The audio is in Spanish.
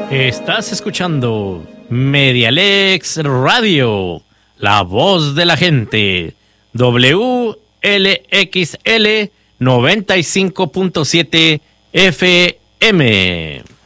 Estás escuchando Medialex Radio, la voz de la gente. WLXL 95.7 FM.